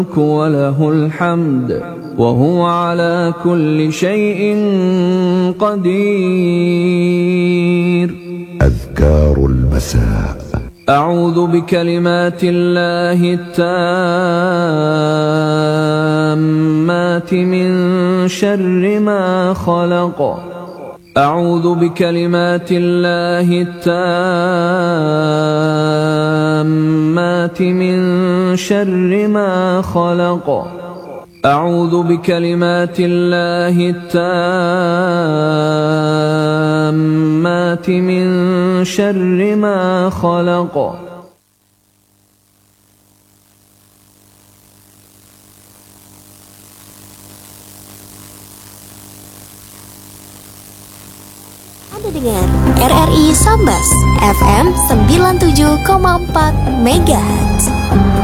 وله الحمد وهو على كل شيء قدير. أذكار المساء. أعوذ بكلمات الله التامات من شر ما خلق. أعوذ بكلمات الله التامات من شر ما خلق. أعوذ بكلمات الله التامات من شر ما خلق. Anda dengan RRI Sambas FM 97,4 MHz.